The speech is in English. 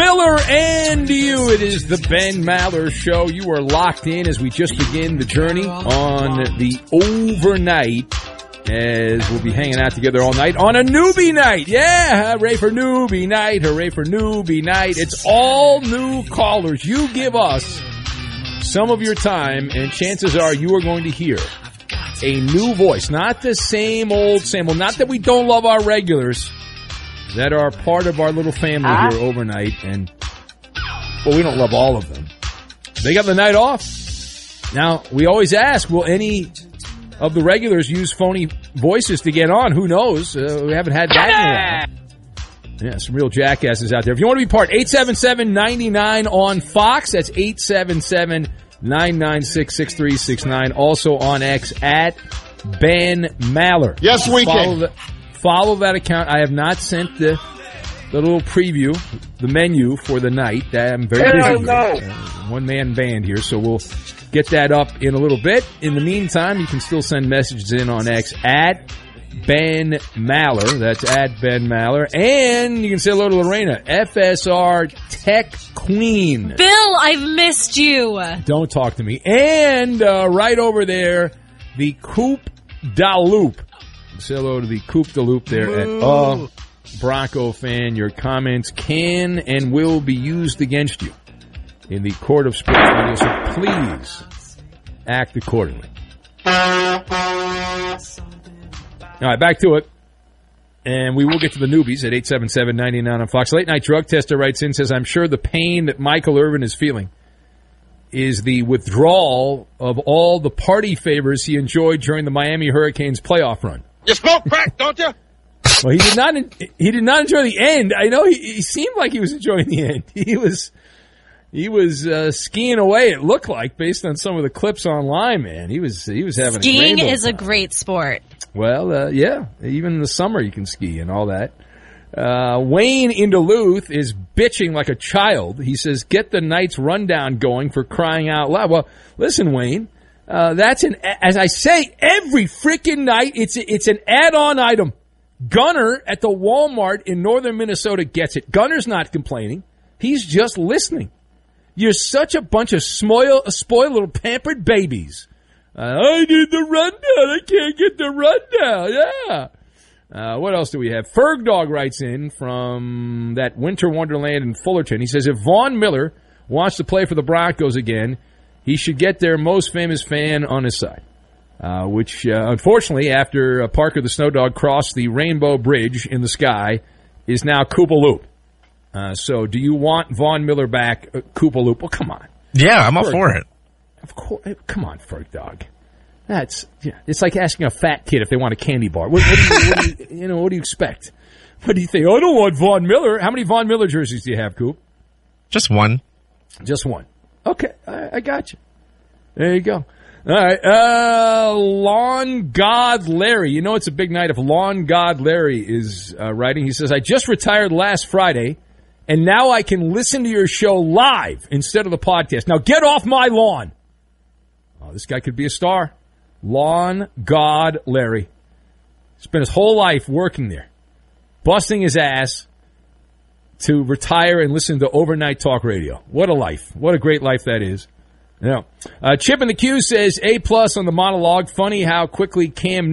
Miller and you. It is the Ben Maller Show. You are locked in as we just begin the journey on the overnight, as we'll be hanging out together all night on a newbie night. Yeah, hooray for newbie night. Hooray for newbie night. It's all new callers. You give us some of your time, and chances are you are going to hear a new voice. Not the same old. Not that we don't love our regulars that are part of our little family here overnight, and, well, we don't love all of them. They got the night off. Now, we always ask, will any of the regulars use phony voices to get on? Who knows? We haven't had that in a while. Yeah, some real jackasses out there. If you want to be part, 877-99 on Fox. That's 877-996-6369. Also on X, at Ben Maller. Yes, we can. Follow that account. I have not sent the little preview, the menu for the night. I'm very busy. One-man band here, so we'll get that up in a little bit. In the meantime, you can still send messages in on X at Ben Maller. That's at Ben Maller. And you can say hello to Lorena, FSR Tech Queen. Bill, I've missed you. Don't talk to me. And right over there, the Coop da Loop. Say hello to the Coop de Loop there at Bronco fan. Your comments can and will be used against you in the court of sports media, so please act accordingly. All right, back to it. And we will get to the newbies at 877-99 on Fox. Late Night Drug Tester writes in, says, I'm sure the pain that Michael Irvin is feeling is the withdrawal of all the party favors he enjoyed during the Miami Hurricanes playoff run. You smoke crack, don't you? Well, he did not enjoy the end. I know he seemed like he was enjoying the end. He was skiing away, it looked like, based on some of the clips online, man. He was having skiing a is a great sport. Well, yeah, even in the summer you can ski and all that. Wayne in Duluth is bitching like a child. He says, get the night's rundown going, for crying out loud. Well, listen, Wayne. That's as I say, every freaking night, it's an add-on item. Gunner at the Walmart in northern Minnesota gets it. Gunner's not complaining. He's just listening. You're such a bunch of spoiled little pampered babies. I need the rundown. I can't get the rundown. Yeah. What else do we have? Ferg Dog writes in from that winter wonderland in Fullerton. He says, if Von Miller wants to play for the Broncos again, he should get their most famous fan on his side, which, unfortunately, after Parker the Snow Dog crossed the Rainbow Bridge in the sky, is now Koopa Loop. So do you want Von Miller back, Koopa Loop? Well, come on. Yeah, I'm up for it. Of course. Come on, Ferg Dog. It's like asking a fat kid if they want a candy bar. What do you expect? What do you think? Oh, I don't want Von Miller. How many Von Miller jerseys do you have, Coop? Just one. Just one. Okay, I got you. There you go. All right, Lawn God Larry. You know it's a big night if Lawn God Larry is writing. He says, I just retired last Friday, and now I can listen to your show live instead of the podcast. Now get off my lawn. Oh, this guy could be a star. Lawn God Larry. Spent his whole life working there, busting his ass to retire and listen to overnight talk radio. What a life. What a great life that is. Yeah. Chip in the Q says, A+ on the monologue. Funny how quickly Cam